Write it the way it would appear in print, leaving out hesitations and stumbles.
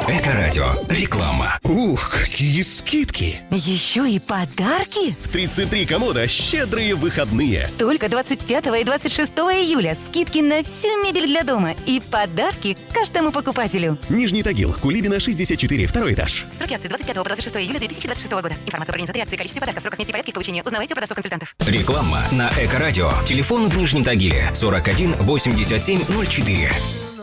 Эко-радио. Реклама. Ух, какие скидки! Еще и подарки? В 33 комода щедрые выходные. Только 25 и 26 июля скидки на всю мебель для дома и подарки каждому покупателю. Нижний Тагил, Кулибина, 64, второй этаж. Сроки акции 25 по 26 июля 2026 года. Информация про организацию акции, количество подарков, сроках, месте и порядке их получения узнавайте у продавцов-консультантов. Реклама на Эко-радио. Телефон в Нижнем Тагиле 41 87 04.